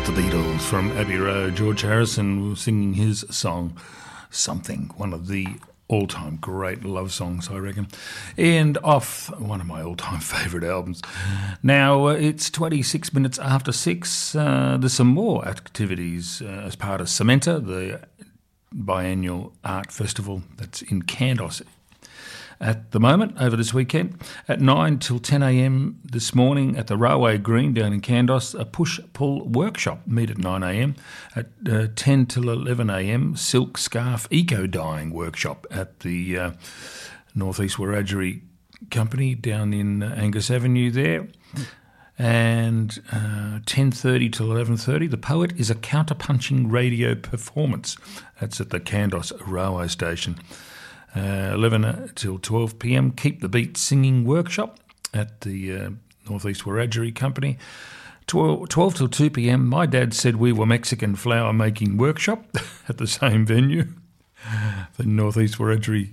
the Beatles from Abbey Road. George Harrison was singing his song, Something, one of the all-time great love songs, I reckon, and off one of my all-time favourite albums. Now, it's 26 minutes after 6. There's some more activities as part of Cementa, the biannual art festival that's in Kandos at the moment, over this weekend, at 9 till 10 a.m. this morning at the Railway Green down in Kandos, a push-pull workshop. Meet at 9 a.m. At 10 till 11 a.m, silk scarf eco-dyeing workshop at the North East Wiradjuri Company down in Angus Avenue there. And 10:30 till 11:30, The Poet is a counterpunching radio performance. That's at the Kandos Railway Station. 11 till 12 p.m, Keep the Beat singing workshop at the North East Wiradjuri Company. 12 till 2 p.m, My Dad Said We Were Mexican flower making workshop at the same venue, the North East Wiradjuri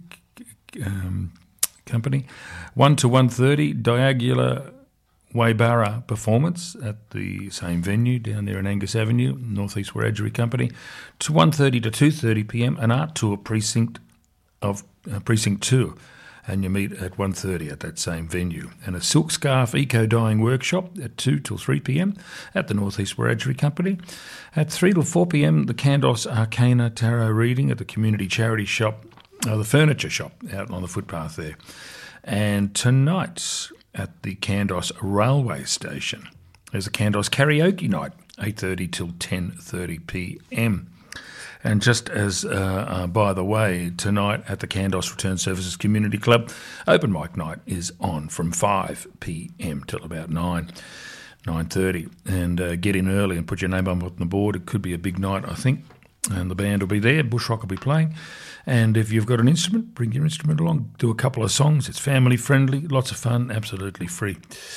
Company. 1 to 1:30, Diagula Waybara performance at the same venue down there in Angus Avenue, North East Wiradjuri Company. To 1:30 to 2:30 p.m, an art tour precinct 2, and you meet at 1:30 at that same venue. And a silk scarf eco-dyeing workshop at 2 till 3 p.m. at the North East Wiradjuri Company. At 3 till 4 p.m, the Kandos Arcana Tarot reading at the community charity shop, the furniture shop out on the footpath there. And tonight at the Kandos Railway Station, there's a Kandos karaoke night, 8:30 till 10:30 p.m. And just as, by the way, tonight at the Kandos Return Services Community Club, open mic night is on from 5 p.m. till about 9:30. And get in early and put your name on the board. It could be a big night, I think. And the band will be there. Bushrock will be playing. And if you've got an instrument, bring your instrument along. Do a couple of songs. It's family friendly, lots of fun, absolutely free.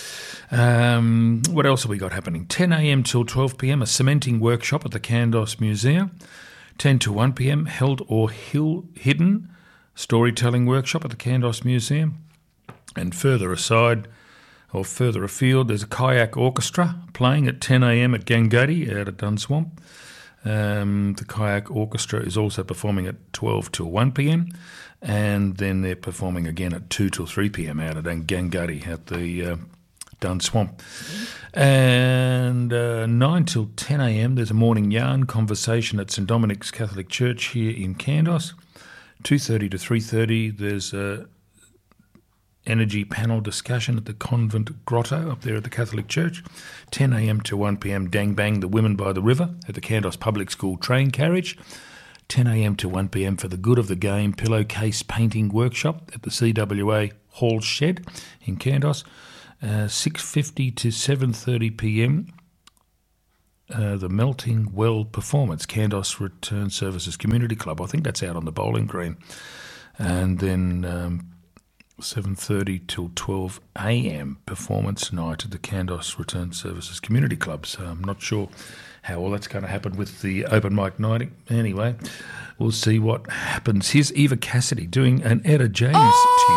What else have we got happening? 10 a.m. till 12 p.m, a cementing workshop at the Kandos Museum. 10 to 1 p.m, Held or Hidden storytelling workshop at the Kandos Museum. And further aside, or further afield, there's a kayak orchestra playing at 10 a.m. at Gangadi out at Dunswamp. The kayak orchestra is also performing at 12 till 1 p.m, and then they're performing again at 2 till 3 p.m. out at Gangadi at the Dunswamp. And 9 till 10 a.m, there's a morning yarn conversation at St Dominic's Catholic Church here in Kandos. 2:30 to 3:30, there's a energy panel discussion at the Convent Grotto up there at the Catholic Church. 10 a.m. to 1 p.m, Dang Bang the Women by the River at the Kandos Public School train carriage. 10 a.m. to 1 p.m. for the Good of the Game pillowcase painting workshop at the CWA Hall Shed in Kandos. 6:50 to 7:30 p.m, the Melting Well performance, Kandos Return Services Community Club. I think that's out on the bowling green. And then 7:30 till 12 a.m, performance night at the Kandos Return Services Community Club. So I'm not sure how all that's going to happen with the open mic night. Anyway, we'll see what happens. Here's Eva Cassidy doing an Etta James tune.